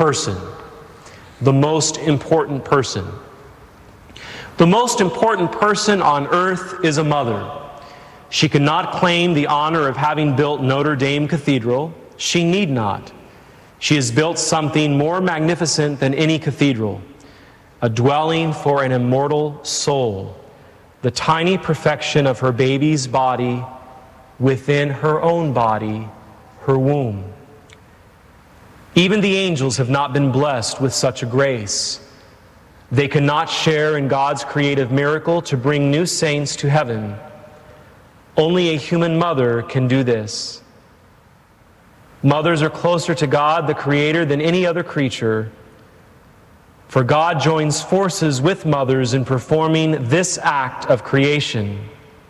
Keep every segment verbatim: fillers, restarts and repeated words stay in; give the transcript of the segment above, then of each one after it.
person, the most important person. The most important person on earth is a mother. She cannot claim the honor of having built Notre Dame Cathedral. She need not. She has built something more magnificent than any cathedral, a dwelling for an immortal soul, the tiny perfection of her baby's body within her own body, her womb. Even the angels have not been blessed with such a grace. They cannot share in God's creative miracle to bring new saints to heaven. Only a human mother can do this. Mothers are closer to God, the Creator, than any other creature. For God joins forces with mothers in performing this act of creation.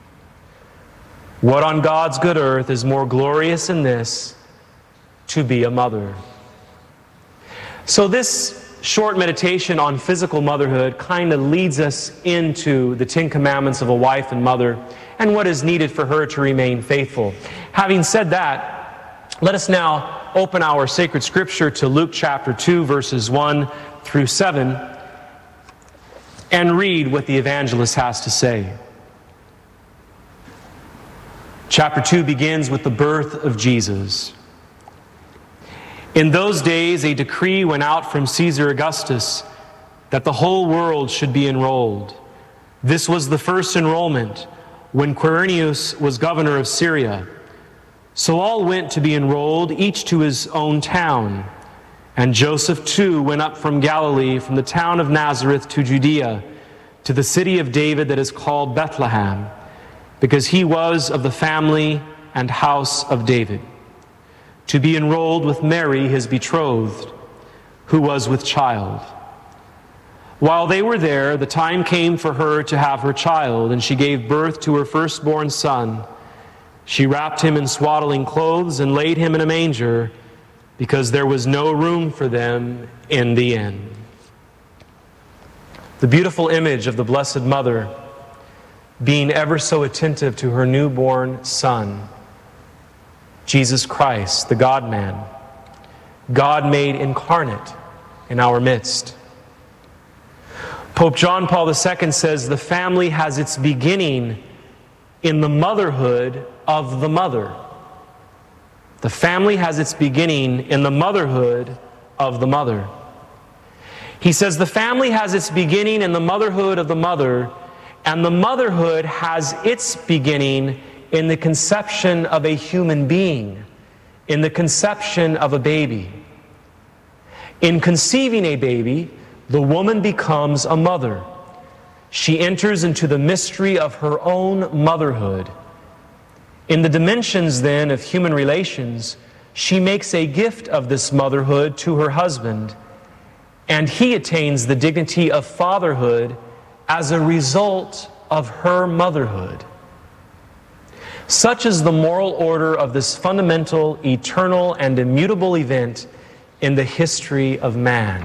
What on God's good earth is more glorious than this, to be a mother? So this short meditation on physical motherhood kind of leads us into the Ten Commandments of a wife and mother and what is needed for her to remain faithful. Having said that, let us now open our sacred scripture to Luke chapter two, verses one through seven, and read what the evangelist has to say. Chapter two begins with the birth of Jesus. In those days, a decree went out from Caesar Augustus that the whole world should be enrolled. This was the first enrollment when Quirinius was governor of Syria. So all went to be enrolled, each to his own town. And Joseph too went up from Galilee, from the town of Nazareth to Judea, to the city of David that is called Bethlehem, because he was of the family and house of David, to be enrolled with Mary, his betrothed, who was with child. While they were there, the time came for her to have her child, and she gave birth to her firstborn son. She wrapped him in swaddling clothes and laid him in a manger, because there was no room for them in the inn. The beautiful image of the Blessed Mother being ever so attentive to her newborn Son, Jesus Christ, the God-man, God made incarnate in our midst. Pope John Paul the Second says the family has its beginning in the motherhood of the mother. The family has its beginning in the motherhood of the mother. He says the family has its beginning in the motherhood of the mother, and the motherhood has its beginning in the conception of a human being, in the conception of a baby. In conceiving a baby, the woman becomes a mother. She enters into the mystery of her own motherhood. In the dimensions, then, of human relations, she makes a gift of this motherhood to her husband, and he attains the dignity of fatherhood as a result of her motherhood. Such is the moral order of this fundamental, eternal, and immutable event in the history of man,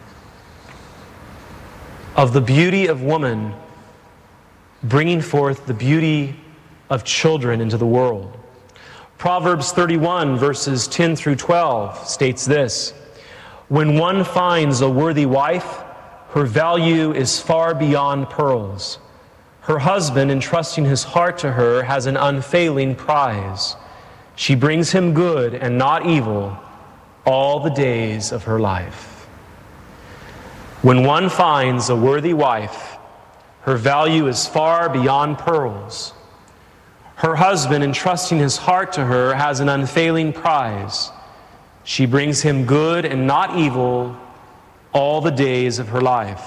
of the beauty of woman bringing forth the beauty of children into the world. Proverbs thirty-one, verses ten through twelve states this: when one finds a worthy wife, her value is far beyond pearls. Her husband, entrusting his heart to her, has an unfailing prize. She brings him good and not evil all the days of her life. When one finds a worthy wife, her value is far beyond pearls. Her husband, entrusting his heart to her, has an unfailing prize. She brings him good and not evil all the days of her life.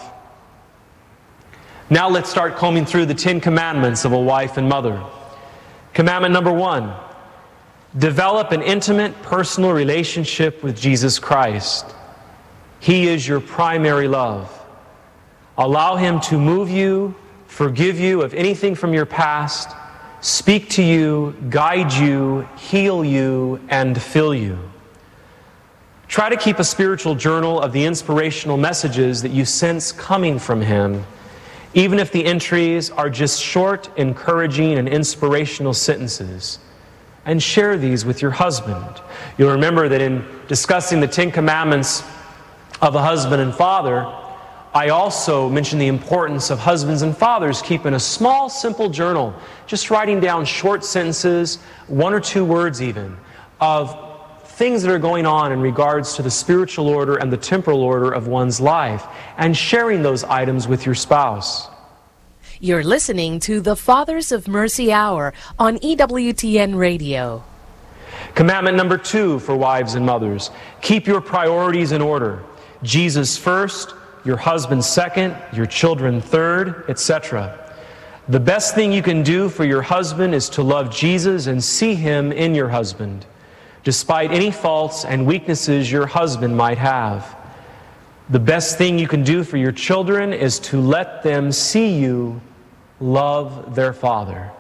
Now let's start combing through the Ten Commandments of a wife and mother. Commandment number one: develop an intimate, personal relationship with Jesus Christ. He is your primary love. Allow Him to move you, forgive you of anything from your past, speak to you, guide you, heal you, and fill you. Try to keep a spiritual journal of the inspirational messages that you sense coming from Him, even if the entries are just short, encouraging, and inspirational sentences. And share these with your husband. You'll remember that in discussing the Ten Commandments of a husband and father, I also mentioned the importance of husbands and fathers keeping a small, simple journal, just writing down short sentences, one or two words even, of things that are going on in regards to the spiritual order and the temporal order of one's life, and sharing those items with your spouse. You're listening to the Fathers of Mercy Hour on E W T N Radio. Commandment number two for wives and mothers: keep your priorities in order. Jesus first, your husband second, your children third, et cetera. The best thing you can do for your husband is to love Jesus and see Him in your husband, despite any faults and weaknesses your husband might have. The best thing you can do for your children is to let them see you love their father.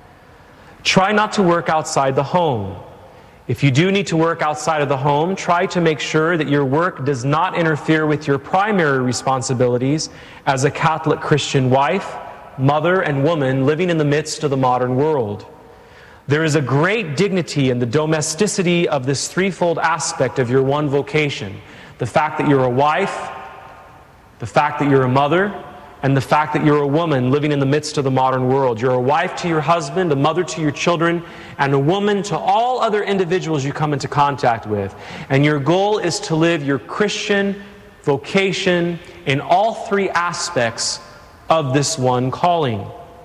Try not to work outside the home. If you do need to work outside of the home, try to make sure that your work does not interfere with your primary responsibilities as a Catholic Christian wife, mother, and woman living in the midst of the modern world. There is a great dignity in the domesticity of this threefold aspect of your one vocation: the fact that you're a wife, the fact that you're a mother, and the fact that you're a woman living in the midst of the modern world. You're a wife to your husband, a mother to your children, and a woman to all other individuals you come into contact with. And your goal is to live your Christian vocation in all three aspects of this one calling.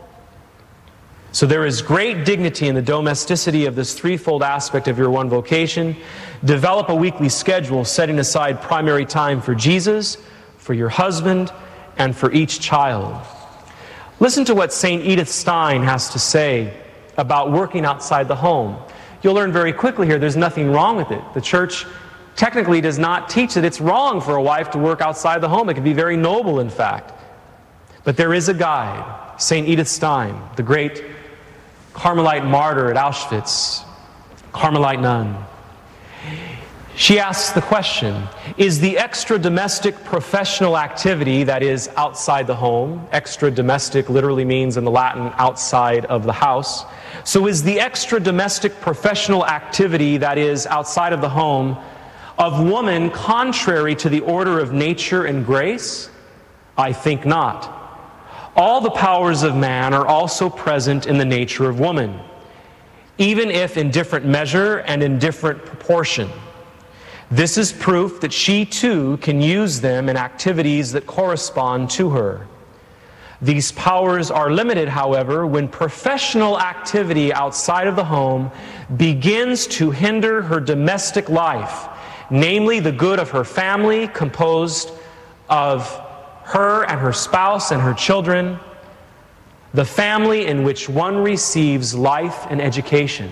So there is great dignity in the domesticity of this threefold aspect of your one vocation. Develop a weekly schedule, setting aside primary time for Jesus, for your husband, and for each child. Listen to what Saint Edith Stein has to say about working outside the home. You'll learn very quickly here there's nothing wrong with it. The church technically does not teach that it's wrong for a wife to work outside the home. It can be very noble, in fact. But there is a guide. Saint Edith Stein, the great Carmelite martyr at Auschwitz, Carmelite nun. She asks the question, is the extra-domestic professional activity that is outside the home — extra-domestic literally means in the Latin outside of the house — so is the extra-domestic professional activity that is outside of the home of woman contrary to the order of nature and grace? I think not. All the powers of man are also present in the nature of woman, even if in different measure and in different proportion. This is proof that she too can use them in activities that correspond to her. These powers are limited, however, when professional activity outside of the home begins to hinder her domestic life, namely the good of her family, composed of her and her spouse and her children, the family in which one receives life and education.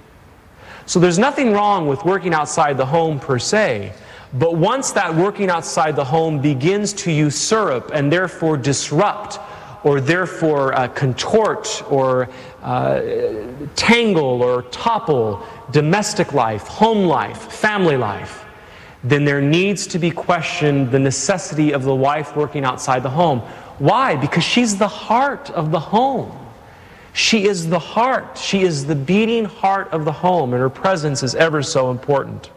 So there's nothing wrong with working outside the home per se, but once that working outside the home begins to usurp and therefore disrupt, or therefore uh, contort or uh, tangle or topple domestic life, home life, family life, then there needs to be questioned the necessity of the wife working outside the home. Why? Because she's the heart of the home. She is the heart. She is the beating heart of the home, and her presence is ever so important.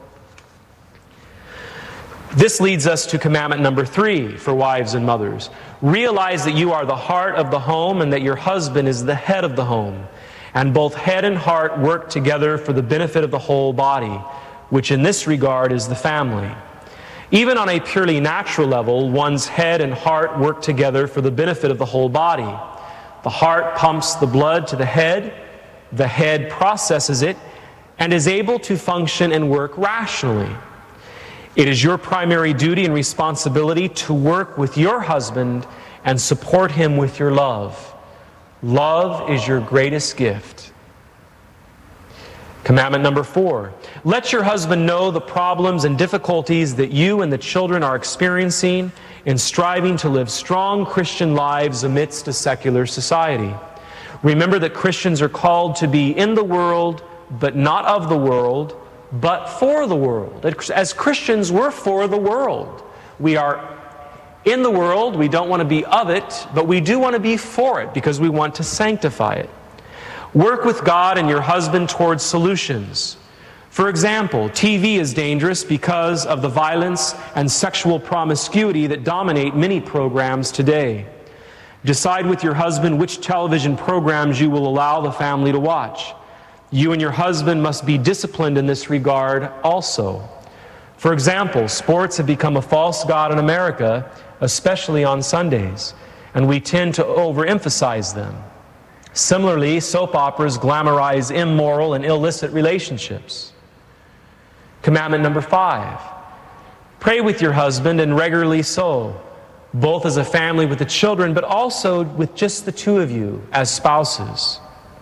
This leads us to commandment number three for wives and mothers. Realize that you are the heart of the home and that your husband is the head of the home. And both head and heart work together for the benefit of the whole body, which in this regard is the family. Even on a purely natural level, one's head and heart work together for the benefit of the whole body. The heart pumps the blood to the head, the head processes it, and is able to function and work rationally. It is your primary duty and responsibility to work with your husband and support him with your love. Love is your greatest gift. Commandment number four. Let your husband know the problems and difficulties that you and the children are experiencing in striving to live strong Christian lives amidst a secular society. Remember that Christians are called to be in the world, but not of the world, but for the world. As Christians, we're for the world. We are in the world, we don't want to be of it, but we do want to be for it because we want to sanctify it. Work with God and your husband towards solutions. For example, T V is dangerous because of the violence and sexual promiscuity that dominate many programs today. Decide with your husband which television programs you will allow the family to watch. You and your husband must be disciplined in this regard also. For example, sports have become a false god in America, especially on Sundays, and we tend to overemphasize them. Similarly, soap operas glamorize immoral and illicit relationships. Commandment number five, pray with your husband and regularly so, both as a family with the children, but also with just the two of you as spouses.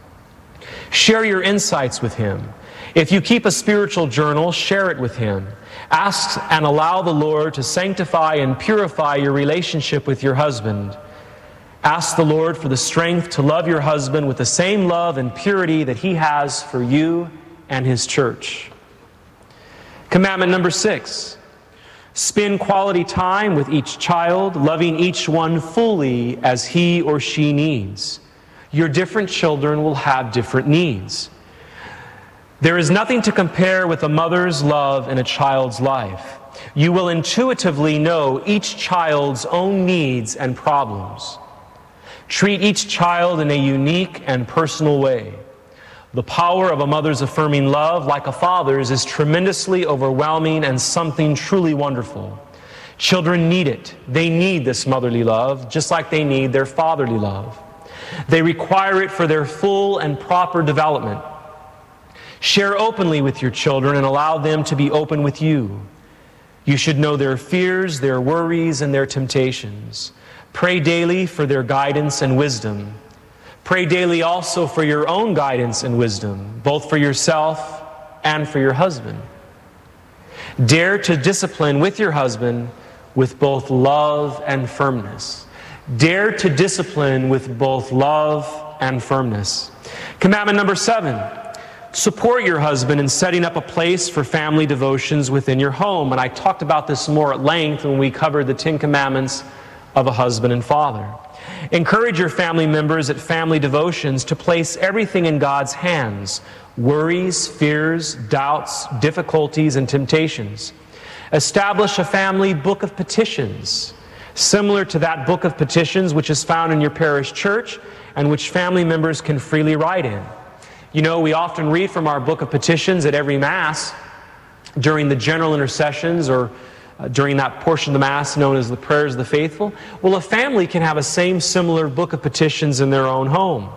Share your insights with him. If you keep a spiritual journal, share it with him. Ask and allow the Lord to sanctify and purify your relationship with your husband. Ask the Lord for the strength to love your husband with the same love and purity that he has for you and his church. Commandment number six, spend quality time with each child, loving each one fully as he or she needs. Your different children will have different needs. There is nothing to compare with a mother's love in a child's life. You will intuitively know each child's own needs and problems. Treat each child in a unique and personal way. The power of a mother's affirming love, like a father's, is tremendously overwhelming and something truly wonderful. Children need it. They need this motherly love, just like they need their fatherly love. They require it for their full and proper development. Share openly with your children and allow them to be open with you. You should know their fears, their worries, and their temptations. Pray daily for their guidance and wisdom. Pray daily also for your own guidance and wisdom, both for yourself and for your husband. Dare to discipline with your husband with both love and firmness. Dare to discipline with both love and firmness. Commandment number seven, support your husband in setting up a place for family devotions within your home. And I talked about this more at length when we covered the Ten Commandments of a husband and father. Encourage your family members at family devotions to place everything in God's hands: worries, fears, doubts, difficulties, and temptations. Establish a family book of petitions, similar to that book of petitions which is found in your parish church and which family members can freely write in. You know, we often read from our book of petitions at every Mass during the general intercessions or Uh, during that portion of the Mass known as the Prayers of the Faithful. Well, a family can have a same similar book of petitions in their own home.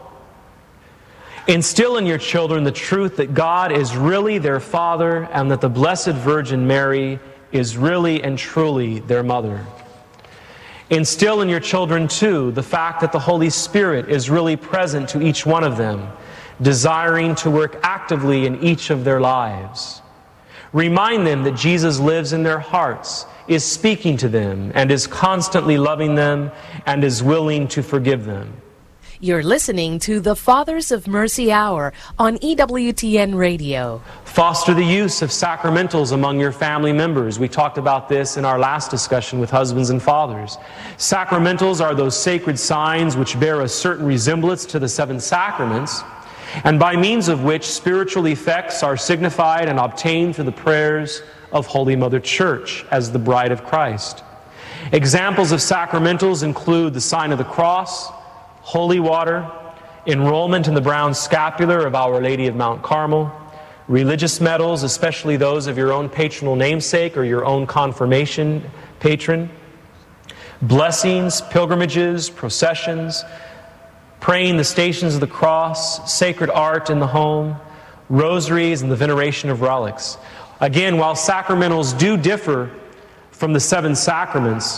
Instill in your children the truth that God is really their Father and that the Blessed Virgin Mary is really and truly their mother. Instill in your children, too, the fact that the Holy Spirit is really present to each one of them, desiring to work actively in each of their lives. Remind them that Jesus lives in their hearts, is speaking to them, and is constantly loving them, and is willing to forgive them. You're listening to the Fathers of Mercy Hour on E W T N Radio. Foster the use of sacramentals among your family members. We talked about this in our last discussion with husbands and fathers. Sacramentals are those sacred signs which bear a certain resemblance to the seven sacraments, and by means of which spiritual effects are signified and obtained through the prayers of Holy Mother Church as the bride of Christ. Examples of sacramentals include the sign of the cross, holy water, enrollment in the brown scapular of Our Lady of Mount Carmel, religious medals, especially those of your own patronal namesake or your own confirmation patron, blessings, pilgrimages, processions, praying the Stations of the Cross, sacred art in the home, rosaries, and the veneration of relics. Again, while sacramentals do differ from the seven sacraments,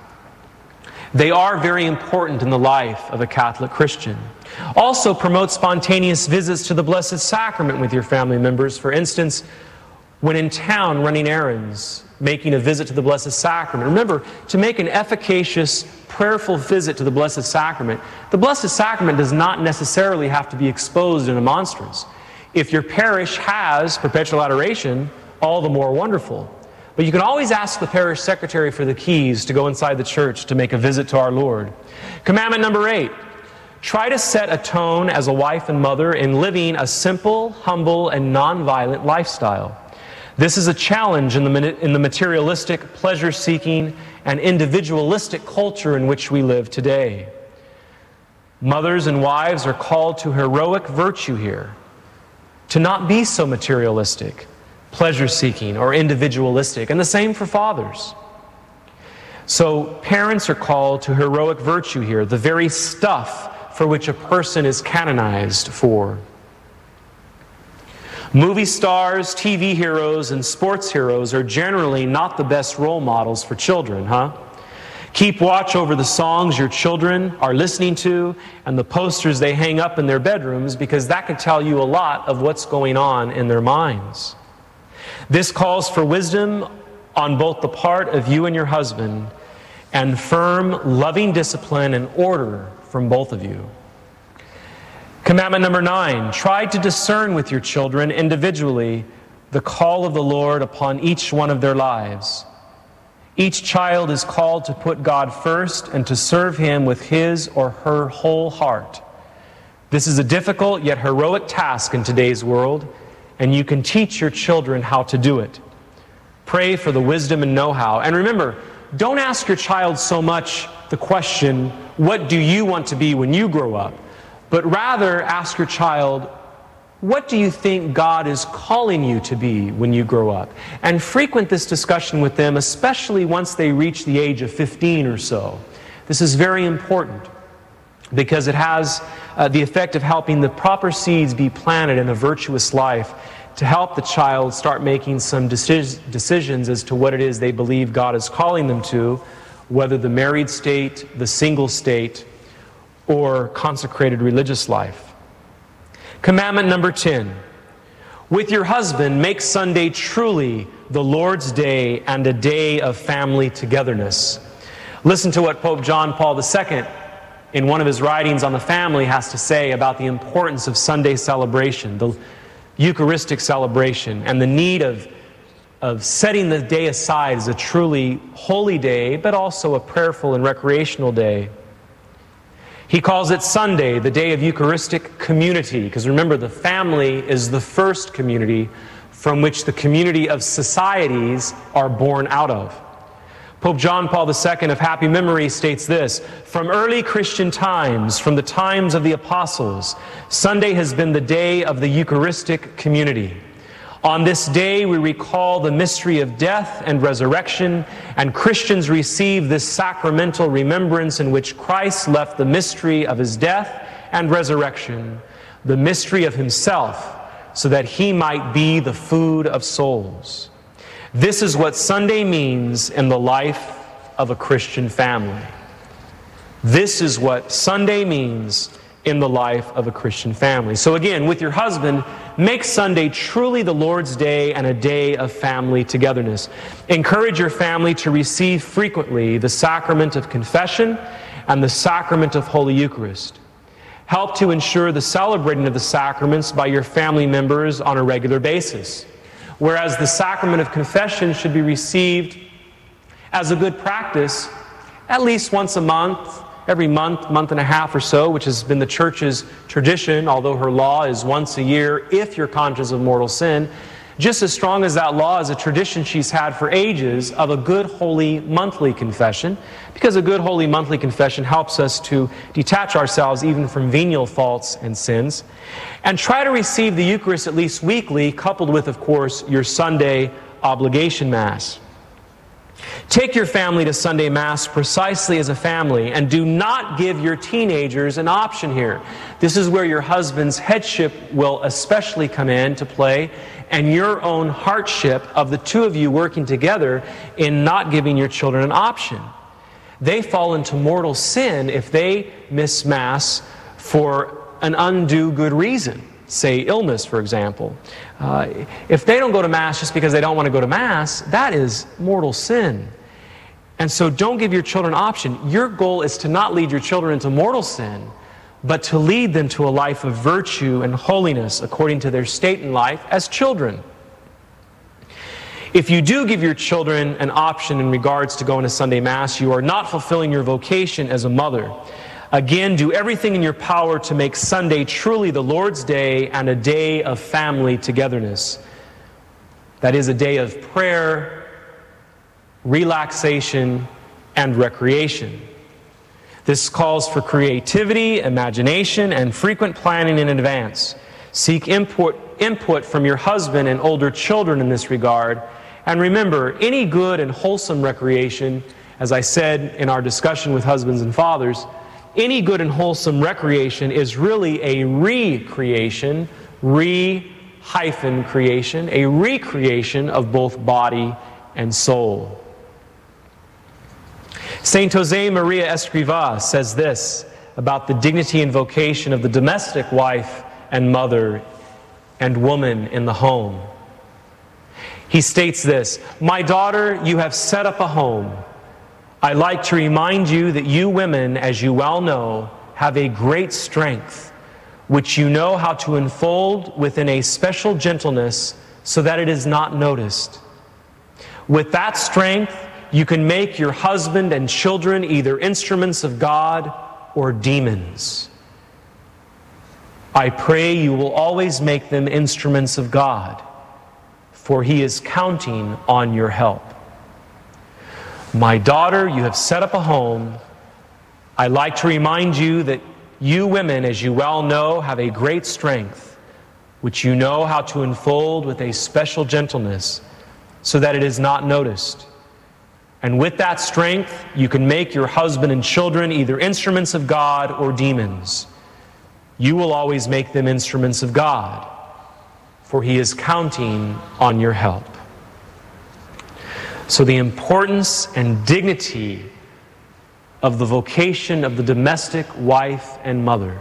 they are very important in the life of a Catholic Christian. Also, promote spontaneous visits to the Blessed Sacrament with your family members. For instance, when in town running errands, making a visit to the Blessed Sacrament. Remember, to make an efficacious, prayerful visit to the Blessed Sacrament, the Blessed Sacrament does not necessarily have to be exposed in a monstrance. If your parish has perpetual adoration, all the more wonderful. But you can always ask the parish secretary for the keys to go inside the church to make a visit to our Lord. Commandment number eight, Try to set a tone as a wife and mother in living a simple, humble, and nonviolent lifestyle. This is a challenge in the, in the materialistic, pleasure-seeking, and individualistic culture in which we live today. Mothers and wives are called to heroic virtue here, to not be so materialistic, pleasure-seeking, or individualistic, and the same for fathers. So parents are called to heroic virtue here, the very stuff for which a person is canonized for. Movie stars, T V heroes, and sports heroes are generally not the best role models for children, huh? Keep watch over the songs your children are listening to and the posters they hang up in their bedrooms, because that could tell you a lot of what's going on in their minds. This calls for wisdom on both the part of you and your husband, and firm, loving discipline and order from both of you. Commandment number nine, try to discern with your children individually the call of the Lord upon each one of their lives. Each child is called to put God first and to serve Him with his or her whole heart. This is a difficult yet heroic task in today's world, and you can teach your children how to do it. Pray for the wisdom and know-how. And remember, don't ask your child so much the question, what do you want to be when you grow up? But rather ask your child, what do you think God is calling you to be when you grow up? And frequent this discussion with them, especially once they reach the age of fifteen or so. This is very important because it has uh, the effect of helping the proper seeds be planted in a virtuous life to help the child start making some decis- decisions as to what it is they believe God is calling them to, whether the married state, the single state, or consecrated religious life. Commandment number ten. With your husband, make Sunday truly the Lord's day and a day of family togetherness. Listen to what Pope John Paul the Second, in one of his writings on the family, has to say about the importance of Sunday celebration, the Eucharistic celebration, and the need of, of setting the day aside as a truly holy day, but also a prayerful and recreational day. He calls it Sunday, the day of Eucharistic community, because remember, the family is the first community from which the community of societies are born out of. Pope John Paul the Second of happy memory states this: from early Christian times, from the times of the apostles, Sunday has been the day of the Eucharistic community. On this day we recall the mystery of death and resurrection, and Christians receive this sacramental remembrance in which Christ left the mystery of His death and resurrection, the mystery of Himself, so that He might be the food of souls. This is what Sunday means in the life of a Christian family. This is what Sunday means in the life of a Christian family. So again, with your husband, make Sunday truly the Lord's day and a day of family togetherness. Encourage your family to receive frequently the sacrament of confession and the sacrament of Holy Eucharist. Help to ensure the celebrating of the sacraments by your family members on a regular basis. Whereas the sacrament of confession should be received as a good practice at least once a month, every month, month and a half or so, which has been the Church's tradition, although her law is once a year if you're conscious of mortal sin. Just as strong as that law is a tradition she's had for ages of a good holy monthly confession, because a good holy monthly confession helps us to detach ourselves even from venial faults and sins. And try to receive the Eucharist at least weekly, coupled with, of course, your Sunday obligation Mass. Take your family to Sunday Mass precisely as a family, and do not give your teenagers an option here. This is where your husband's headship will especially come in to play, and your own heartship of the two of you working together in not giving your children an option. They fall into mortal sin if they miss Mass for an undue good reason. Say illness, for example. Uh, if they don't go to Mass just because they don't want to go to Mass, that is mortal sin. And so don't give your children an option. Your goal is to not lead your children into mortal sin, but to lead them to a life of virtue and holiness according to their state in life as children. If you do give your children an option in regards to going to Sunday Mass, you are not fulfilling your vocation as a mother. Again, do everything in your power to make Sunday truly the Lord's day and a day of family togetherness. That is a day of prayer, relaxation, and recreation. This calls for creativity, imagination, and frequent planning in advance. Seek input, input from your husband and older children in this regard. And remember, any good and wholesome recreation, as I said in our discussion with husbands and fathers, any good and wholesome recreation is really a recreation, re hyphen creation, a recreation of both body and soul. Saint Jose Maria Escrivá says this about the dignity and vocation of the domestic wife and mother and woman in the home. He states this: "My daughter, you have set up a home. I like to remind you that you women, as you well know, have a great strength, which you know how to unfold within a special gentleness so that it is not noticed. With that strength, you can make your husband and children either instruments of God or demons. I pray you will always make them instruments of God, for He is counting on your help. My daughter, you have set up a home. I like to remind you that you women, as you well know, have a great strength, which you know how to unfold with a special gentleness, so that it is not noticed. And with that strength, you can make your husband and children either instruments of God or demons. You will always make them instruments of God, for He is counting on your help." So the importance and dignity of the vocation of the domestic wife and mother.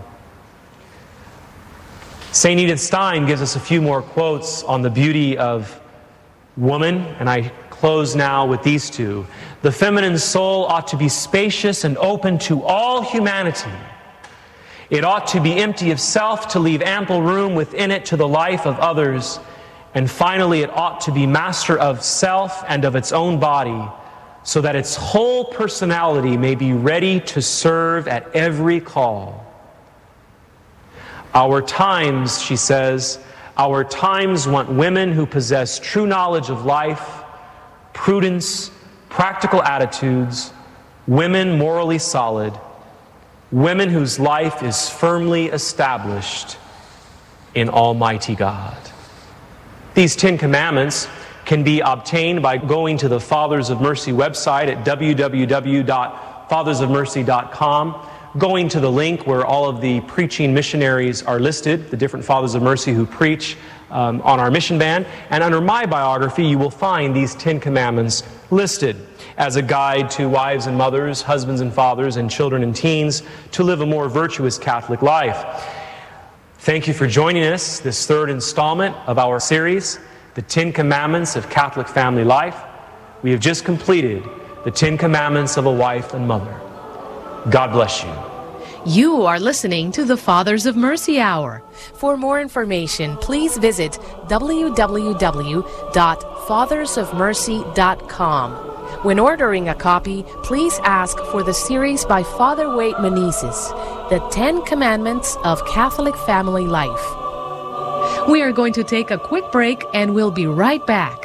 Saint Edith Stein gives us a few more quotes on the beauty of woman, and I close now with these two. "The feminine soul ought to be spacious and open to all humanity. It ought to be empty of self to leave ample room within it to the life of others. And finally, it ought to be master of self and of its own body, so that its whole personality may be ready to serve at every call. Our times," she says, "our times want women who possess true knowledge of life, prudence, practical attitudes, women morally solid, women whose life is firmly established in Almighty God." These Ten Commandments can be obtained by going to the Fathers of Mercy website at w w w dot fathers of mercy dot com, going to the link where all of the preaching missionaries are listed, the different Fathers of Mercy who preach um, on our mission band, and under my biography you will find these Ten Commandments listed as a guide to wives and mothers, husbands and fathers, and children and teens to live a more virtuous Catholic life. Thank you for joining us this third installment of our series, The Ten Commandments of Catholic Family Life. We have just completed the Ten Commandments of a wife and mother. God bless you. You are listening to the Fathers of Mercy Hour. For more information, please visit w w w dot fathers of mercy dot com. When ordering a copy, please ask for the series by Father Wade Menezes, The Ten Commandments of Catholic Family Life. We are going to take a quick break and we'll be right back.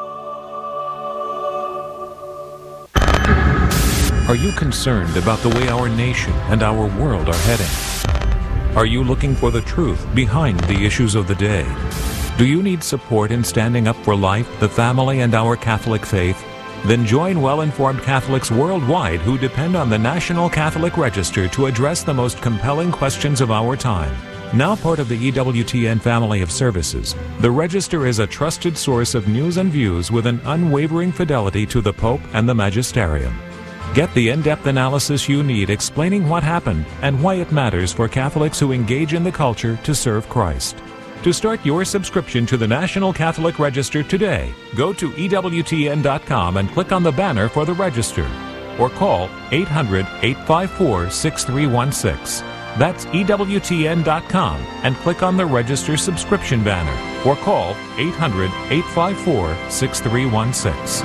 Are you concerned about the way our nation and our world are heading? Are you looking for the truth behind the issues of the day? Do you need support in standing up for life, the family, and our Catholic faith? Then join well-informed Catholics worldwide who depend on the National Catholic Register to address the most compelling questions of our time. Now part of the E W T N family of services, the Register is a trusted source of news and views with an unwavering fidelity to the Pope and the Magisterium. Get the in-depth analysis you need explaining what happened and why it matters for Catholics who engage in the culture to serve Christ. To start your subscription to the National Catholic Register today, go to E W T N dot com and click on the banner for the Register, or call eight hundred, eight five four, six three one six. That's E W T N dot com and click on the Register subscription banner, or call eight hundred, eight five four, six three one six.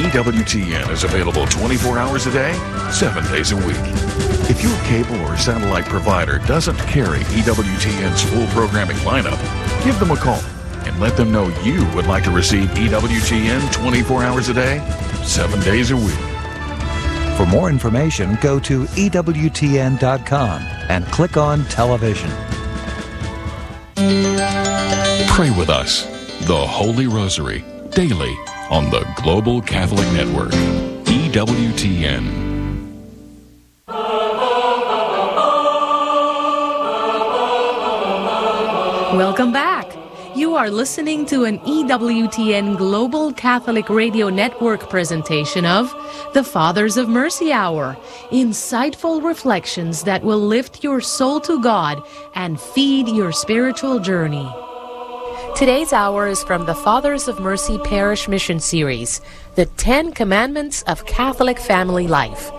E W T N is available twenty-four hours a day, seven days a week. If your cable or satellite provider doesn't carry E W T N's full programming lineup, give them a call and let them know you would like to receive E W T N twenty-four hours a day, seven days a week. For more information, go to E W T N dot com and click on television. Pray with us, the Holy Rosary, daily on the Global Catholic Network, E W T N. Welcome back. You are listening to an E W T N Global Catholic Radio Network presentation of the Fathers of Mercy Hour, insightful reflections that will lift your soul to God and feed your spiritual journey. Today's hour is from the Fathers of Mercy Parish Mission Series, The Ten Commandments of Catholic Family Life.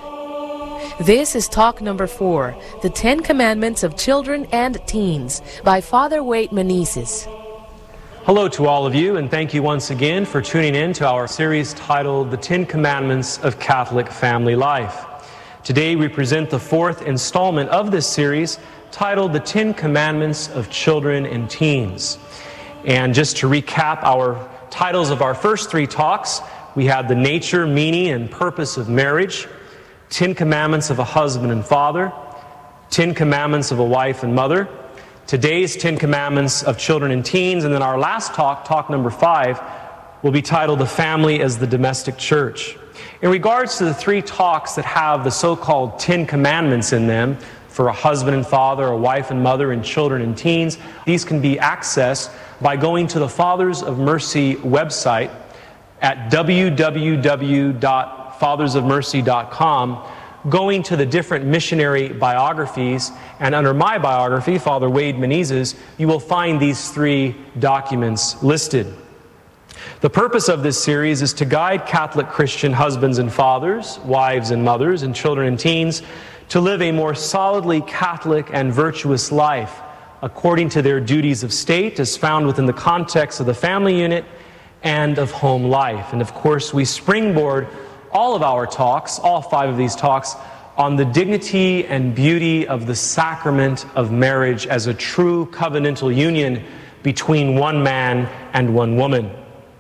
This is talk number four, The Ten Commandments of Children and Teens, by Father Wade Menezes. Hello to all of you, and thank you once again for tuning in to our series titled The Ten Commandments of Catholic Family Life. Today we present the fourth installment of this series titled The Ten Commandments of Children and Teens. And just to recap our titles of our first three talks, we had the nature, meaning, and purpose of marriage, Ten Commandments of a husband and father, Ten Commandments of a wife and mother, today's Ten Commandments of children and teens, and then our last talk, talk number five, will be titled The Family as the Domestic Church. In regards to the three talks that have the so-called Ten Commandments in them, for a husband and father, a wife and mother, and children and teens, these can be accessed by going to the Fathers of Mercy website at w w w dot fathers of mercy dot com, going to the different missionary biographies, and under my biography, Father Wade Menezes, you will find these three documents listed. The purpose of this series is to guide Catholic Christian husbands and fathers, wives and mothers, and children and teens to live a more solidly Catholic and virtuous life according to their duties of state as found within the context of the family unit and of home life. And of course, we springboard all of our talks, all five of these talks, on the dignity and beauty of the sacrament of marriage as a true covenantal union between one man and one woman.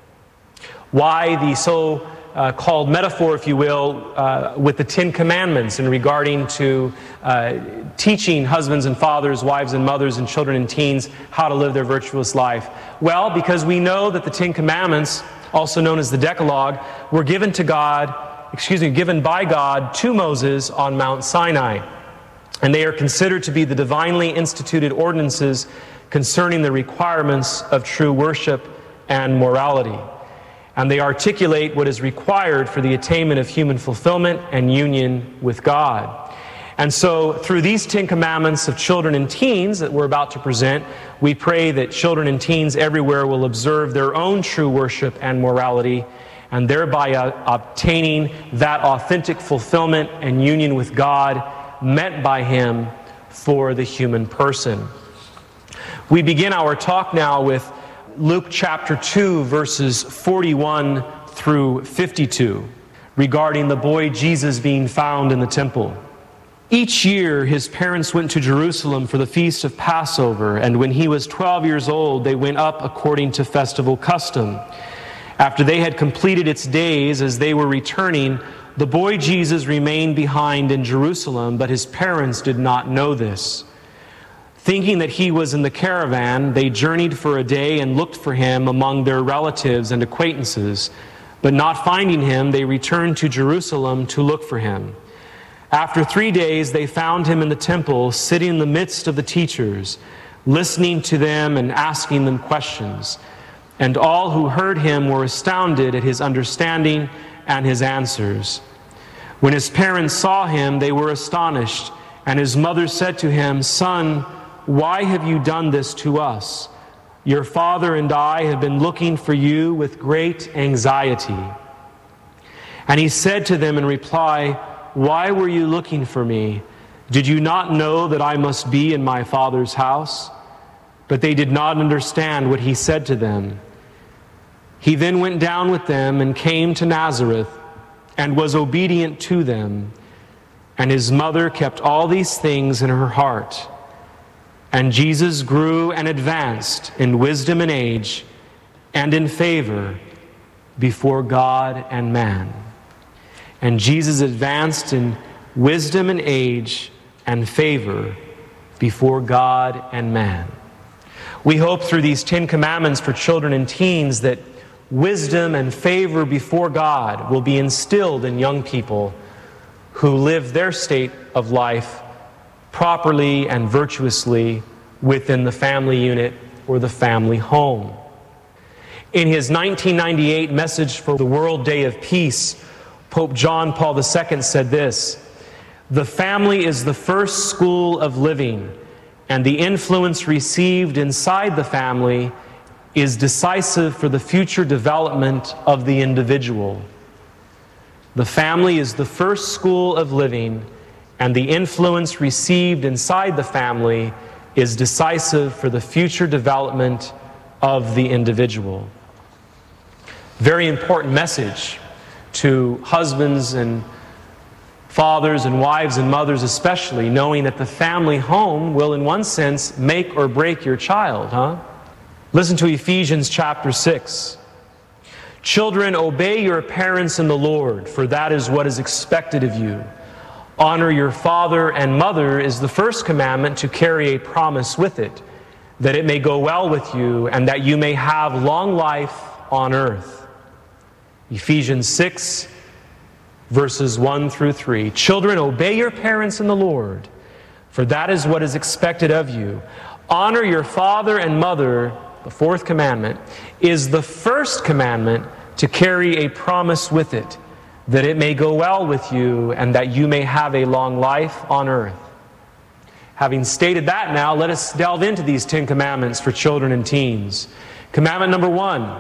Why the so uh, called metaphor, if you will, uh, with the Ten Commandments in regarding to uh, teaching husbands and fathers, wives and mothers, and children and teens how to live their virtuous life? Well, because we know that the Ten Commandments, also known as the Decalogue, were given to God, excuse me, given by God to Moses on Mount Sinai. And they are considered to be the divinely instituted ordinances concerning the requirements of true worship and morality. And they articulate what is required for the attainment of human fulfillment and union with God. And so through these Ten Commandments of children and teens that we're about to present, we pray that children and teens everywhere will observe their own true worship and morality, and thereby uh, obtaining that authentic fulfillment and union with God meant by Him for the human person. We begin our talk now with Luke chapter two, verses forty-one through fifty-two, regarding the boy Jesus being found in the temple. Each year his parents went to Jerusalem for the feast of Passover, and when he was twelve years old, they went up according to festival custom. After they had completed its days, as they were returning, the boy Jesus remained behind in Jerusalem, but his parents did not know this. Thinking that he was in the caravan, they journeyed for a day and looked for him among their relatives and acquaintances. But not finding him, they returned to Jerusalem to look for him. After three days, they found him in the temple, sitting in the midst of the teachers, listening to them and asking them questions. And all who heard him were astounded at his understanding and his answers. When his parents saw him, they were astonished, and his mother said to him, "Son, why have you done this to us? Your father and I have been looking for you with great anxiety." And he said to them in reply, "Why were you looking for me? Did you not know that I must be in my Father's house?" But they did not understand what he said to them. He then went down with them and came to Nazareth and was obedient to them. And his mother kept all these things in her heart. And Jesus grew and advanced in wisdom and age and in favor before God and man. And Jesus advanced in wisdom and age and favor before God and man. We hope through these Ten Commandments for children and teens that wisdom and favor before God will be instilled in young people who live their state of life properly and virtuously within the family unit or the family home. In his nineteen ninety-eight Message for the World Day of Peace, Pope John Paul the Second said this: "The family is the first school of living, and the influence received inside the family is decisive for the future development of the individual." The family is the first school of living, and the influence received inside the family is decisive for the future development of the individual. Very important message to husbands and fathers and wives and mothers especially, knowing that the family home will in one sense make or break your child, huh? Listen to Ephesians chapter six. "Children, obey your parents in the Lord, for that is what is expected of you. Honor your father and mother is the first commandment to carry a promise with it, that it may go well with you and that you may have long life on earth." Ephesians six, verses one through three. "Children, obey your parents in the Lord, for that is what is expected of you. Honor your father and mother," the fourth commandment, "is the first commandment to carry a promise with it, that it may go well with you and that you may have a long life on earth." Having stated that now, let us delve into these Ten Commandments for children and teens. Commandment number one,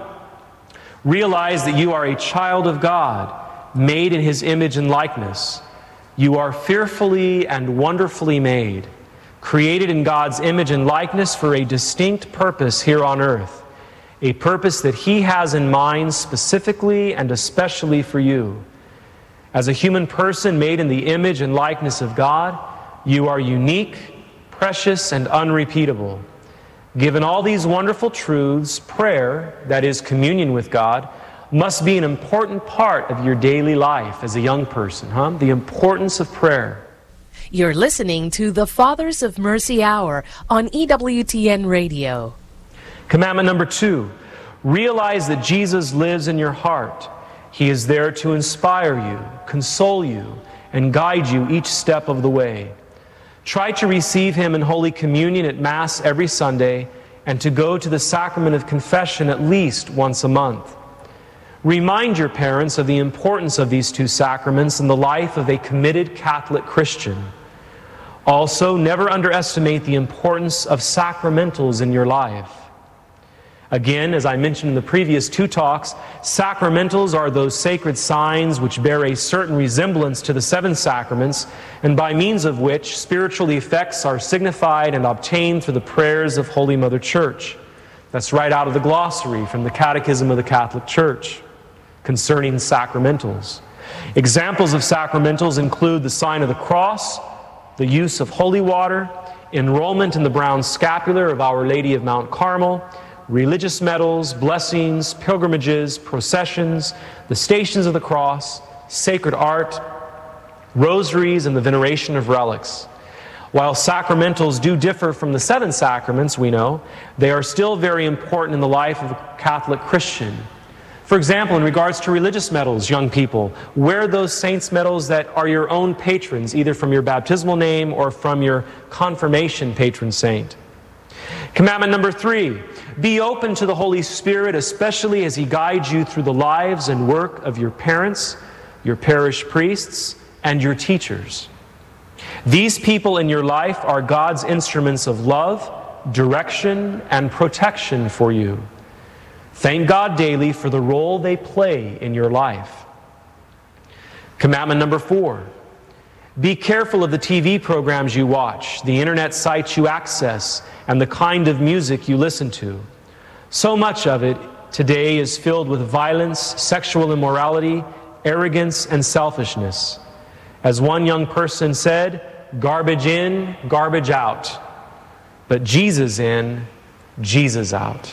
realize that you are a child of God, made in His image and likeness. You are fearfully and wonderfully made, created in God's image and likeness for a distinct purpose here on earth, a purpose that He has in mind specifically and especially for you. As a human person made in the image and likeness of God, you are unique, precious, and unrepeatable. Given all these wonderful truths, prayer, that is communion with God, must be an important part of your daily life as a young person, huh? The importance of prayer. You're listening to the Fathers of Mercy Hour on E W T N Radio. Commandment number two, realize that Jesus lives in your heart. He is there to inspire you, console you, and guide you each step of the way. Try to receive Him in Holy Communion at Mass every Sunday and to go to the sacrament of confession at least once a month. Remind your parents of the importance of these two sacraments in the life of a committed Catholic Christian. Also, never underestimate the importance of sacramentals in your life. Again, as I mentioned in the previous two talks, sacramentals are those sacred signs which bear a certain resemblance to the seven sacraments, and by means of which spiritual effects are signified and obtained through the prayers of Holy Mother Church. That's right out of the glossary from the Catechism of the Catholic Church concerning sacramentals. Examples of sacramentals include the sign of the cross, the use of holy water, enrollment in the brown scapular of Our Lady of Mount Carmel, religious medals, blessings, pilgrimages, processions, the Stations of the Cross, sacred art, rosaries, and the veneration of relics. While sacramentals do differ from the seven sacraments, we know, they are still very important in the life of a Catholic Christian. For example, in regards to religious medals, young people, wear those saints' medals that are your own patrons, either from your baptismal name or from your confirmation patron saint. Commandment number three, be open to the Holy Spirit, especially as He guides you through the lives and work of your parents, your parish priests, and your teachers. These people in your life are God's instruments of love, direction, and protection for you. Thank God daily for the role they play in your life. Commandment number four, be careful of the T V programs you watch, the internet sites you access, and the kind of music you listen to. So much of it today is filled with violence, sexual immorality, arrogance, and selfishness. As one young person said, garbage in, garbage out. But Jesus in, Jesus out.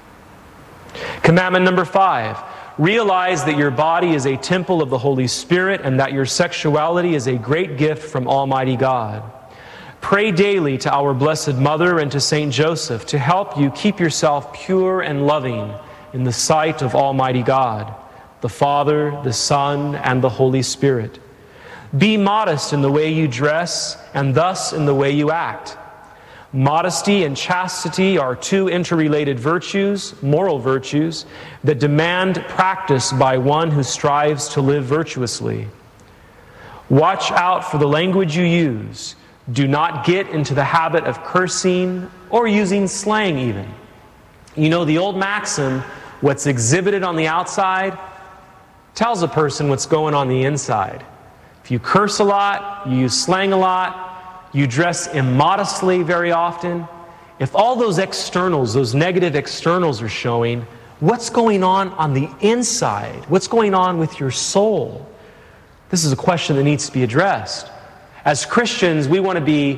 Commandment number five, realize that your body is a temple of the Holy Spirit and that your sexuality is a great gift from Almighty God. Pray daily to our Blessed Mother and to Saint Joseph to help you keep yourself pure and loving in the sight of Almighty God, the Father, the Son, and the Holy Spirit. Be modest in the way you dress and thus in the way you act. Modesty and chastity are two interrelated virtues, moral virtues, that demand practice by one who strives to live virtuously. Watch out for the language you use. Do not get into the habit of cursing or using slang even. You know, the old maxim, what's exhibited on the outside tells a person what's going on the inside. If you curse a lot, you use slang a lot, you dress immodestly very often, if all those externals, those negative externals are showing, what's going on on the inside? What's going on with your soul? This is a question that needs to be addressed. As Christians, we want to be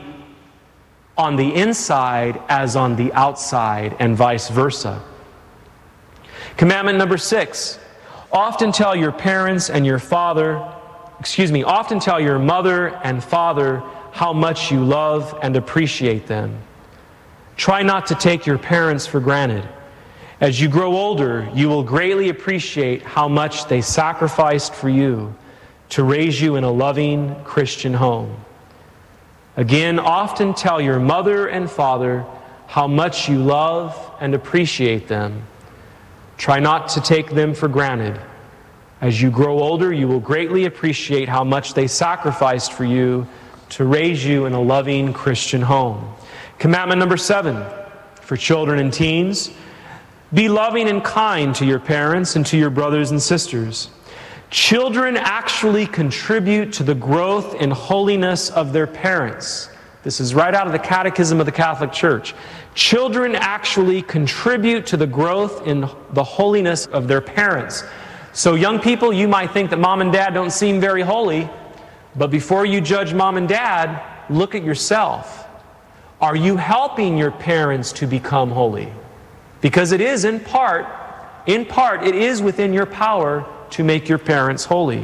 on the inside as on the outside and vice versa. Commandment number six, often tell your parents and your father, excuse me, often tell your mother and father how much you love and appreciate them. Try not to take your parents for granted. As you grow older, you will greatly appreciate how much they sacrificed for you to raise you in a loving Christian home. Again, often tell your mother and father how much you love and appreciate them. Try not to take them for granted. As you grow older, you will greatly appreciate how much they sacrificed for you to raise you in a loving Christian home. Commandment number seven, for children and teens, be loving and kind to your parents and to your brothers and sisters. Children actually contribute to the growth in holiness of their parents. This is right out of the Catechism of the Catholic Church. Children actually contribute to the growth in the holiness of their parents. So young people, you might think that mom and dad don't seem very holy, but before you judge mom and dad, look at yourself. Are you helping your parents to become holy? Because it is in part, in part, it is within your power to make your parents holy.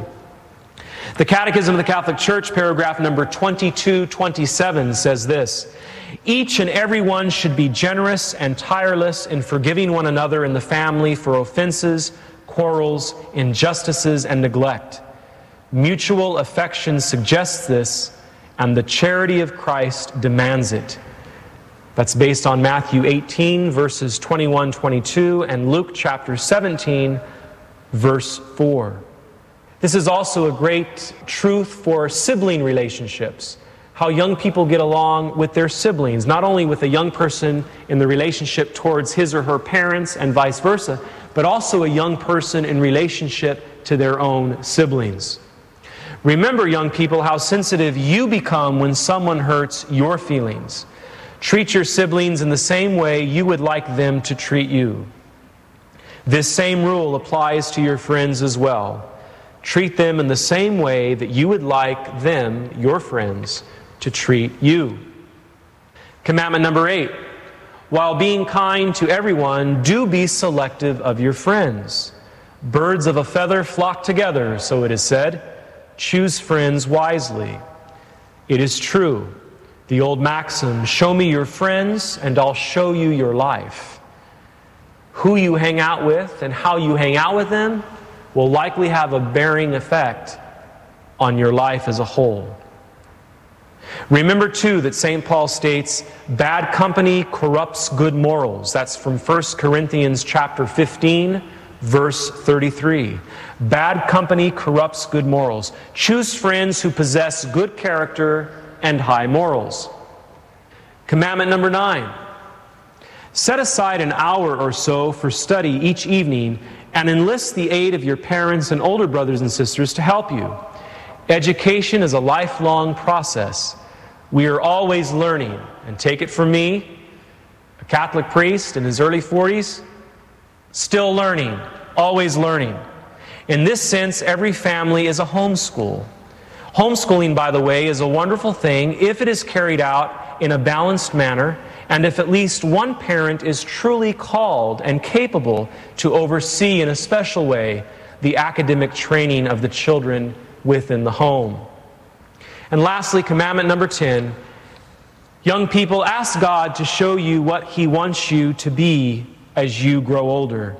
The Catechism of the Catholic Church, paragraph number twenty-two twenty-seven says this, each and every one should be generous and tireless in forgiving one another in the family for offenses, quarrels, injustices, and neglect. Mutual affection suggests this, and the charity of Christ demands it. That's based on Matthew eighteen, verses twenty-one twenty-two, and Luke chapter seventeen, verse four. This is also a great truth for sibling relationships, how young people get along with their siblings, not only with a young person in the relationship towards his or her parents and vice versa, but also a young person in relationship to their own siblings. Remember, young people, how sensitive you become when someone hurts your feelings. Treat your siblings in the same way you would like them to treat you. This same rule applies to your friends as well. Treat them in the same way that you would like them, your friends, to treat you. Commandment number eight, while being kind to everyone, do be selective of your friends. Birds of a feather flock together, so it is said. Choose friends wisely. It is true. The old maxim, show me your friends and I'll show you your life. Who you hang out with and how you hang out with them will likely have a bearing effect on your life as a whole. Remember, too, that Saint Paul states, bad company corrupts good morals. That's from First Corinthians chapter fifteen, verse thirty-three. Bad company corrupts good morals. Choose friends who possess good character and high morals. Commandment number nine. Set aside an hour or so for study each evening and enlist the aid of your parents and older brothers and sisters to help you. Education is a lifelong process. We are always learning. And take it from me, a Catholic priest in his early forties, Still learning, always learning. In this sense, every family is a homeschool. Homeschooling, by the way, is a wonderful thing if it is carried out in a balanced manner and if at least one parent is truly called and capable to oversee in a special way the academic training of the children within the home. And lastly, commandment number ten, young people, ask God to show you what He wants you to be as you grow older.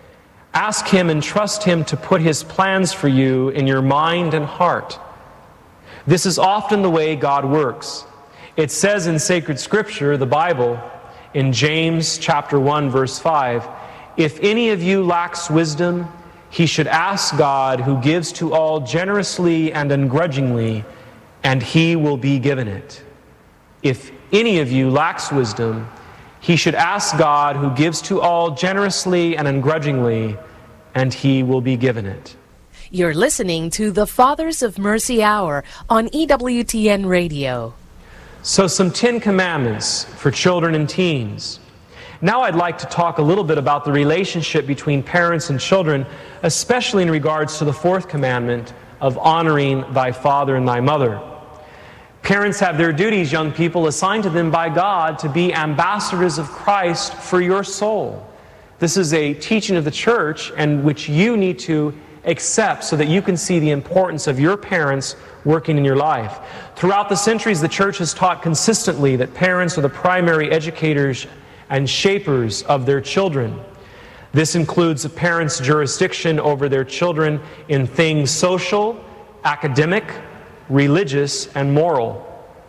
Ask Him and trust Him to put His plans for you in your mind and heart. This is often the way God works. It says in sacred scripture, the Bible, in James chapter one, verse five, if any of you lacks wisdom, he should ask God, who gives to all generously and ungrudgingly, and He will be given it. If any of you lacks wisdom, he should ask God, who gives to all generously and ungrudgingly, and He will be given it. You're listening to the Fathers of Mercy Hour on E W T N Radio. So some Ten Commandments for children and teens. Now I'd like to talk a little bit about the relationship between parents and children, especially in regards to the fourth commandment of honoring thy father and thy mother. Parents have their duties, young people, assigned to them by God to be ambassadors of Christ for your soul. This is a teaching of the church, and which you need to accept so that you can see the importance of your parents working in your life. Throughout the centuries, the church has taught consistently that parents are the primary educators and shapers of their children. This includes a parent's jurisdiction over their children in things social, academic, religious, and moral.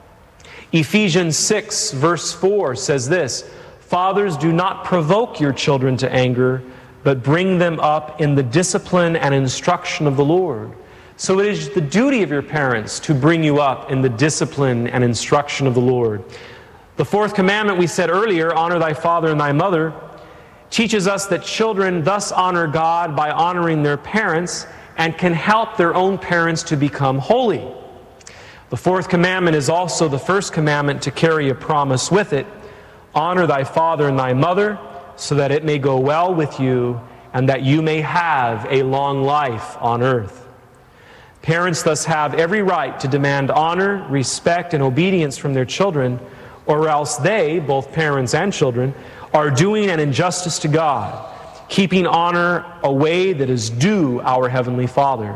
Ephesians six, verse four says this, fathers, do not provoke your children to anger, but bring them up in the discipline and instruction of the Lord. So it is the duty of your parents to bring you up in the discipline and instruction of the Lord. The fourth commandment we said earlier, honor thy father and thy mother, teaches us that children thus honor God by honoring their parents and can help their own parents to become holy. The fourth commandment is also the first commandment to carry a promise with it. Honor thy father and thy mother, so that it may go well with you, and that you may have a long life on earth. Parents thus have every right to demand honor, respect, and obedience from their children, or else they, both parents and children, are doing an injustice to God, keeping honor a way that is due our Heavenly Father.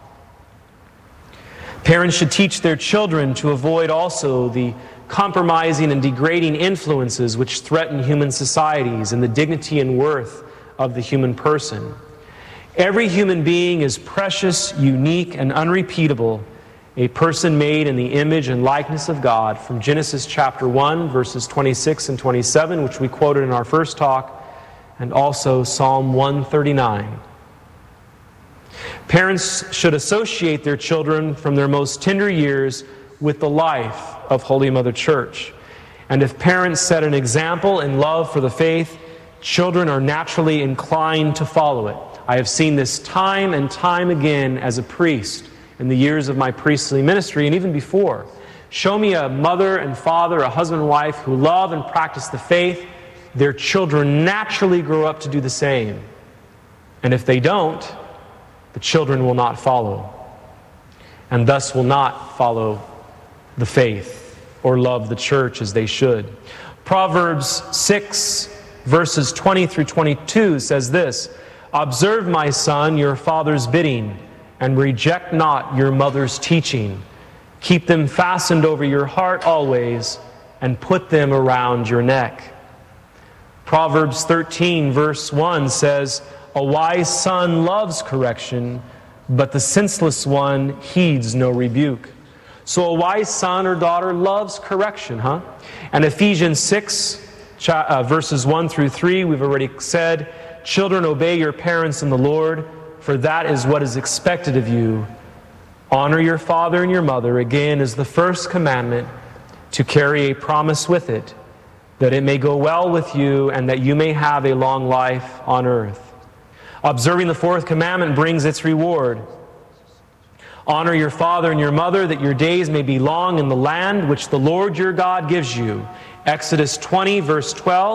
Parents should teach their children to avoid also the compromising and degrading influences which threaten human societies and the dignity and worth of the human person. Every human being is precious, unique, and unrepeatable, a person made in the image and likeness of God, from Genesis chapter one, verses twenty-six and twenty-seven, which we quoted in our first talk, and also Psalm one thirty-nine. Parents should associate their children from their most tender years with the life of Holy Mother Church. And if parents set an example in love for the faith, children are naturally inclined to follow it. I have seen this time and time again as a priest in the years of my priestly ministry, and even before. Show me a mother and father, a husband and wife who love and practice the faith, their children naturally grow up to do the same. And if they don't, the children will not follow, and thus will not follow the faith or love the church as they should. Proverbs six, verses twenty through twenty-two says this, observe, my son, your father's bidding, and reject not your mother's teaching. Keep them fastened over your heart always, and put them around your neck. Proverbs thirteen, verse one says, a wise son loves correction, but the senseless one heeds no rebuke. So a wise son or daughter loves correction, huh? And Ephesians six, uh, verses one through three, we've already said, children, obey your parents in the Lord, for that is what is expected of you. Honor your father and your mother, again, is the first commandment, to carry a promise with it, that it may go well with you and that you may have a long life on earth. Observing the fourth commandment brings its reward. Honor your father and your mother, that your days may be long in the land which the Lord your God gives you. Exodus twenty, verse twelve,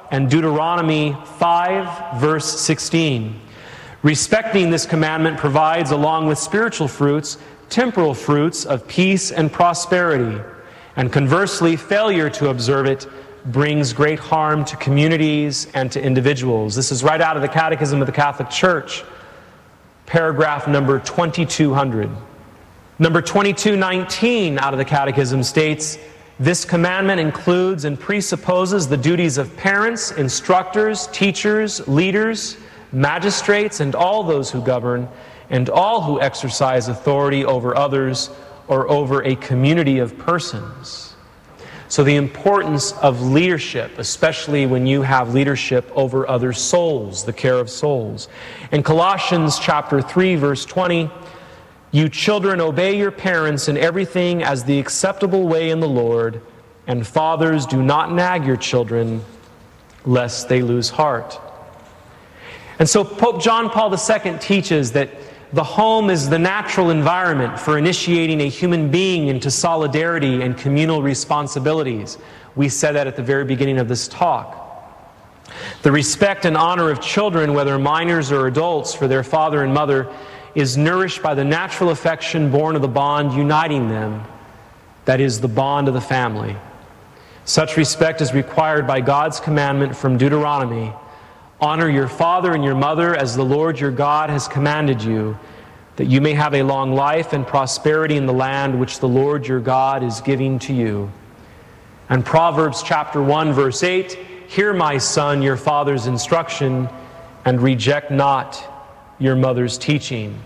and Deuteronomy five, verse sixteen. Respecting this commandment provides, along with spiritual fruits, temporal fruits of peace and prosperity. And conversely, failure to observe it brings great harm to communities and to individuals. This is right out of the Catechism of the Catholic Church, paragraph number twenty-two hundred. Number twenty-two nineteen out of the Catechism states, this commandment includes and presupposes the duties of parents, instructors, teachers, leaders, magistrates, and all those who govern, and all who exercise authority over others or over a community of persons. So the importance of leadership, especially when you have leadership over other souls, the care of souls. In Colossians chapter three, verse twenty, you children obey your parents in everything as the acceptable way in the Lord, and fathers do not nag your children, lest they lose heart. And so Pope John Paul the Second teaches that the home is the natural environment for initiating a human being into solidarity and communal responsibilities. We said that at the very beginning of this talk. The respect and honor of children, whether minors or adults, for their father and mother is nourished by the natural affection born of the bond uniting them, that is, the bond of the family. Such respect is required by God's commandment from Deuteronomy, honor your father and your mother as the Lord your God has commanded you, that you may have a long life and prosperity in the land which the Lord your God is giving to you. And Proverbs chapter one, verse eight, hear, my son, your father's instruction, and reject not your mother's teaching.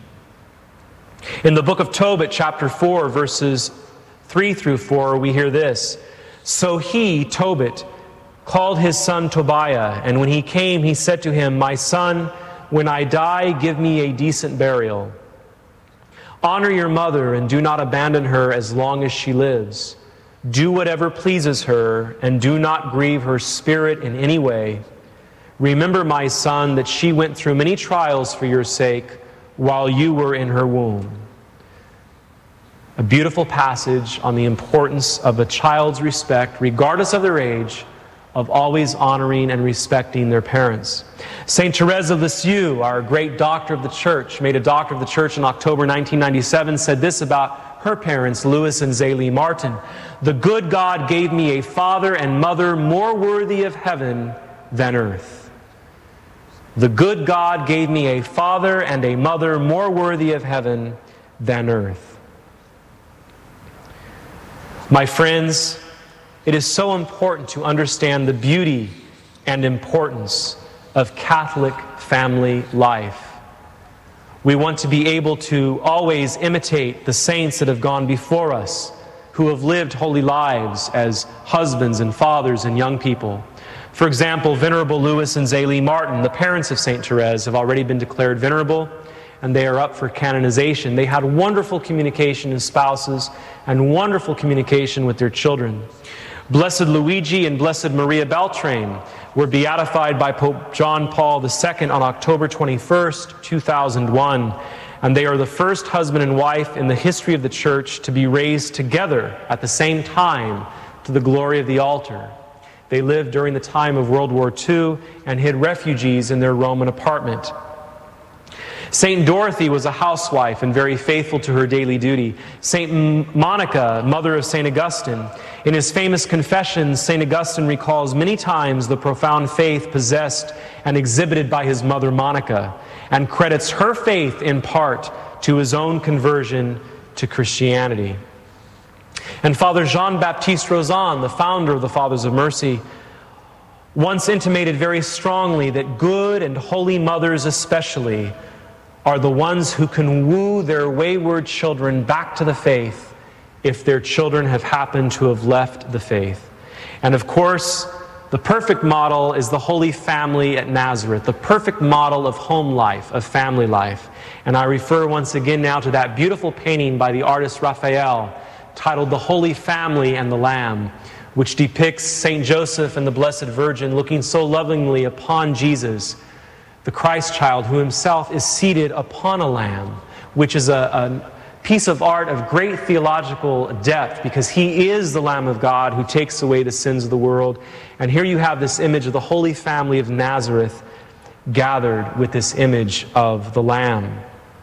In the book of Tobit, chapter four, verses three through four, we hear this. So he, Tobit, called his son Tobiah, and when he came, he said to him, my son, when I die, give me a decent burial. Honor your mother and do not abandon her as long as she lives. Do whatever pleases her, and do not grieve her spirit in any way. Remember, my son, that she went through many trials for your sake while you were in her womb. A beautiful passage on the importance of a child's respect, regardless of their age, of always honoring and respecting their parents. Saint Therese of Lisieux, our great doctor of the Church, made a doctor of the Church in October nineteen ninety-seven, said this about her parents, Louis and Zélie Martin. The good God gave me a father and mother more worthy of heaven than earth. The good God gave me a father and a mother more worthy of heaven than earth. My friends, it is so important to understand the beauty and importance of Catholic family life. We want to be able to always imitate the saints that have gone before us, who have lived holy lives as husbands and fathers and young people. For example, Venerable Louis and Zélie Martin, the parents of Saint Therese, have already been declared venerable, and they are up for canonization. They had wonderful communication as spouses and wonderful communication with their children. Blessed Luigi and Blessed Maria Beltrame were beatified by Pope John Paul the Second on October twenty-first, two thousand one, and they are the first husband and wife in the history of the Church to be raised together at the same time to the glory of the altar. They lived during the time of World War Two and hid refugees in their Roman apartment. Saint Dorothy was a housewife and very faithful to her daily duty. Saint Monica, mother of Saint Augustine, in his famous Confessions, Saint Augustine recalls many times the profound faith possessed and exhibited by his mother Monica, and credits her faith in part to his own conversion to Christianity. And Father Jean-Baptiste Rozan, the founder of the Fathers of Mercy, once intimated very strongly that good and holy mothers especially are the ones who can woo their wayward children back to the faith if their children have happened to have left the faith. And of course, the perfect model is the Holy Family at Nazareth, the perfect model of home life, of family life. And I refer once again now to that beautiful painting by the artist Raphael, titled The Holy Family and the Lamb, which depicts Saint Joseph and the Blessed Virgin looking so lovingly upon Jesus, the Christ child, who himself is seated upon a lamb, which is a, a piece of art of great theological depth, because he is the Lamb of God who takes away the sins of the world. And here you have this image of the Holy Family of Nazareth gathered with this image of the Lamb.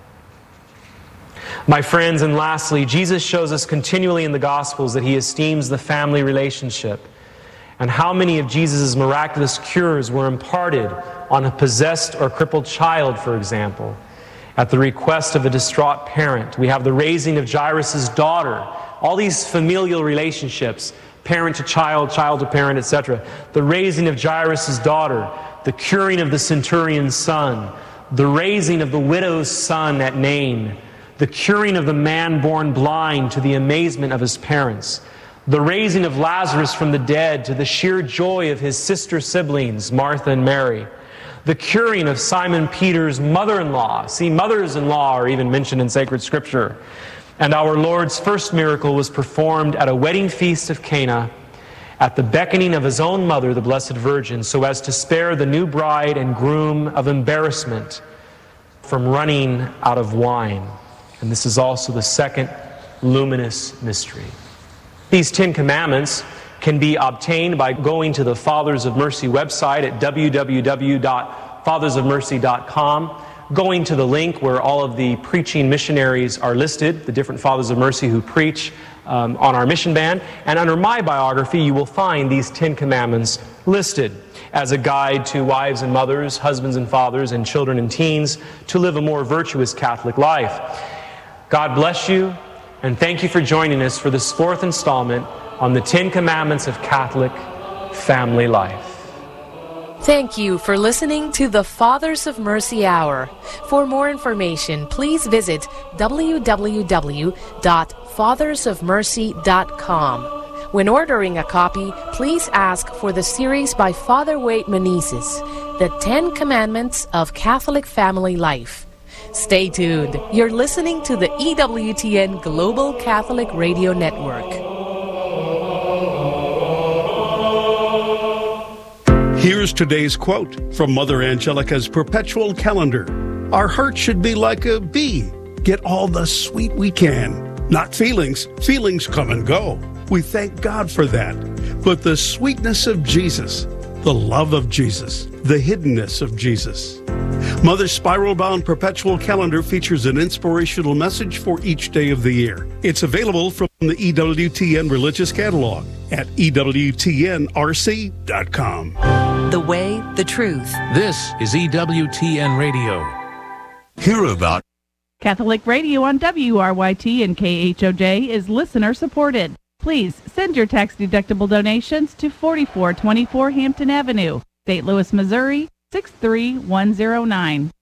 My friends, and lastly, Jesus shows us continually in the Gospels that he esteems the family relationship. And how many of Jesus' miraculous cures were imparted on a possessed or crippled child, for example, at the request of a distraught parent. We have the raising of Jairus' daughter. All these familial relationships, parent to child, child to parent, et cetera. The raising of Jairus' daughter, the curing of the centurion's son, the raising of the widow's son at Nain, the curing of the man born blind to the amazement of his parents, the raising of Lazarus from the dead to the sheer joy of his sister siblings, Martha and Mary, the curing of Simon Peter's mother-in-law. See, mothers-in-law are even mentioned in sacred scripture. And our Lord's first miracle was performed at a wedding feast of Cana at the beckoning of his own mother, the Blessed Virgin, so as to spare the new bride and groom of embarrassment from running out of wine. And this is also the second luminous mystery. These Ten Commandments can be obtained by going to the Fathers of Mercy website at w w w dot fathers of mercy dot com, going to the link where all of the preaching missionaries are listed, the different Fathers of Mercy who preach um, on our mission band, and under my biography you will find these Ten Commandments listed as a guide to wives and mothers, husbands and fathers, and children and teens to live a more virtuous Catholic life. God bless you, and thank you for joining us for this fourth installment on the Ten Commandments of Catholic Family Life. Thank you for listening to the Fathers of Mercy Hour. For more information, please visit w w w dot fathers of mercy dot com. When ordering a copy, please ask for the series by Father Wade Menezes, The Ten Commandments of Catholic Family Life. Stay tuned. You're listening to the E W T N Global Catholic Radio Network. Here's today's quote from Mother Angelica's Perpetual Calendar. Our heart should be like a bee. Get all the sweet we can. Not feelings. Feelings come and go. We thank God for that. But the sweetness of Jesus, the love of Jesus, the hiddenness of Jesus. Mother's spiral-bound Perpetual Calendar features an inspirational message for each day of the year. It's available from the E W T N Religious Catalog at e w t n r c dot com. The way, the truth. This is E W T N Radio. Hear about Catholic Radio on W R Y T and K H O J is listener supported. Please send your tax-deductible donations to forty-four twenty-four Hampton Avenue, Saint Louis, Missouri, six three one zero nine.